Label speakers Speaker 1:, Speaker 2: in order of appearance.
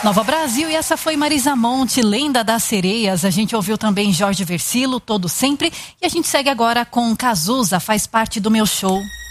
Speaker 1: Nova Brasil, e essa foi Marisa Monte, Lenda das Sereias. A gente ouviu também Jorge Versilo, Todo Sempre. E a gente segue agora com Cazuza, Faz Parte do Meu Show.